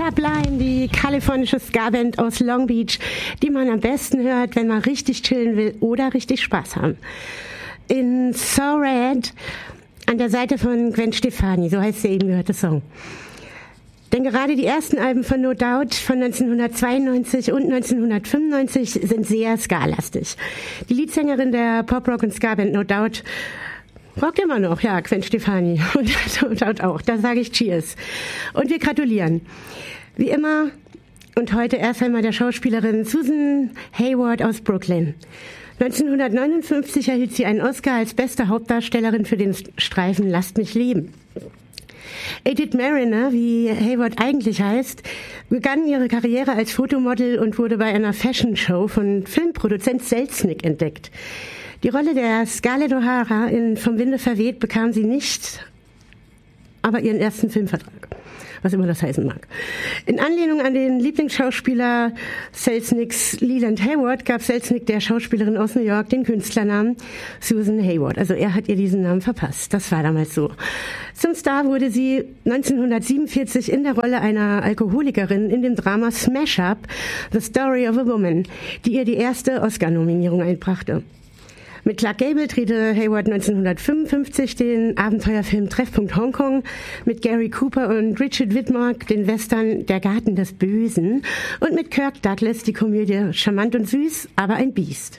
Sublime, die kalifornische Ska-Band aus Long Beach, die man am besten hört, wenn man richtig chillen will oder richtig Spaß haben. In So Red, an der Seite von Gwen Stefani, so heißt der eben gehörte Song. Denn gerade die ersten Alben von No Doubt von 1992 und 1995 sind sehr ska-lastig. Die Leadsängerin der Pop-Rock- und Ska-Band No Doubt rockt immer noch, ja, Gwen Stefani. Und No Doubt auch. Da sage ich Cheers. Und wir gratulieren. Wie immer und heute erst einmal der Schauspielerin Susan Hayward aus Brooklyn. 1959 erhielt sie einen Oscar als beste Hauptdarstellerin für den Streifen Lasst mich leben. Edith Mariner, wie Hayward eigentlich heißt, begann ihre Karriere als Fotomodel und wurde bei einer Fashion-Show von Filmproduzent Selznick entdeckt. Die Rolle der Scarlett O'Hara in Vom Winde verweht bekam sie nicht, aber ihren ersten Filmvertrag, was immer das heißen mag. In Anlehnung an den Lieblingsschauspieler Selznicks Leland Hayward gab Selznick der Schauspielerin aus New York den Künstlernamen Susan Hayward. Also er hat ihr diesen Namen verpasst. Das war damals so. Zum Star wurde sie 1947 in der Rolle einer Alkoholikerin in dem Drama Smash Up, The Story of a Woman, die ihr die erste Oscar-Nominierung einbrachte. Mit Clark Gable drehte Hayward 1955 den Abenteuerfilm Treffpunkt Hongkong, mit Gary Cooper und Richard Widmark den Western Der Garten des Bösen und mit Kirk Douglas die Komödie Charmant und süß, aber ein Biest.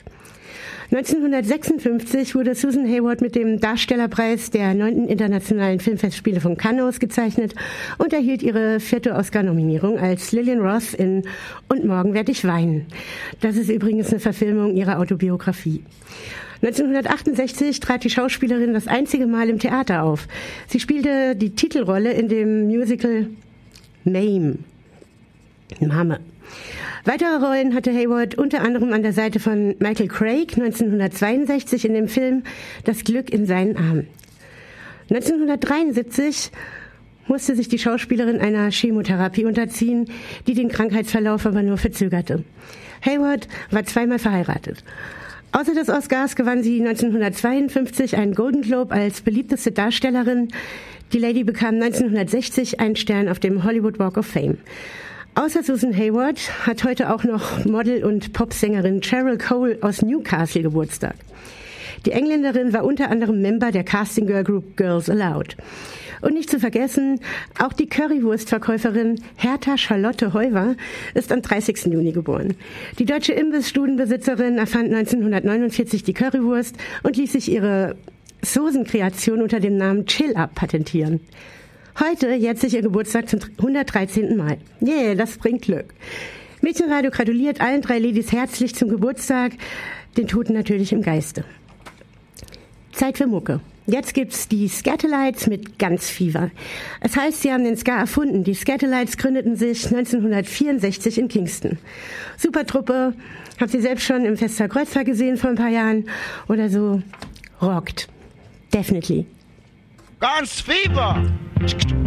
1956 wurde Susan Hayward mit dem Darstellerpreis der 9. Internationalen Filmfestspiele von Cannes ausgezeichnet und erhielt ihre 4. Oscar-Nominierung als Lillian Ross in Und morgen werd ich weinen. Das ist übrigens eine Verfilmung ihrer Autobiografie. 1968 trat die Schauspielerin das einzige Mal im Theater auf. Sie spielte die Titelrolle in dem Musical Mame. Weitere Rollen hatte Hayward unter anderem an der Seite von Michael Craig 1962 in dem Film Das Glück in seinen Armen. 1973 musste sich die Schauspielerin einer Chemotherapie unterziehen, die den Krankheitsverlauf aber nur verzögerte. Hayward war zweimal verheiratet. Außer des Oscars gewann sie 1952 einen Golden Globe als beliebteste Darstellerin. Die Lady bekam 1960 einen Stern auf dem Hollywood Walk of Fame. Außer Susan Hayward hat heute auch noch Model und Popsängerin Cheryl Cole aus Newcastle Geburtstag. Die Engländerin war unter anderem Member der Casting Girl Group Girls Aloud. Und nicht zu vergessen, auch die Currywurstverkäuferin Hertha Charlotte Heuwer ist am 30. Juni geboren. Die deutsche Imbissstudenbesitzerin erfand 1949 die Currywurst und ließ sich ihre Soßenkreation unter dem Namen Chill Up patentieren. Heute jährt sich ihr Geburtstag zum 113. Mal. Yeah, das bringt Glück. Mädchenradio gratuliert allen 3 Ladies herzlich zum Geburtstag, den Toten natürlich im Geiste. Zeit für Mucke. Jetzt gibt's die Skatalites mit Ganz Fieber. Es heißt, sie haben den Ska erfunden. Die Skatalites gründeten sich 1964 in Kingston. Super Truppe, hab sie selbst schon im Fester Kreuzberg gesehen vor ein paar Jahren oder so. Rockt. Definitely. Ganz Fieber!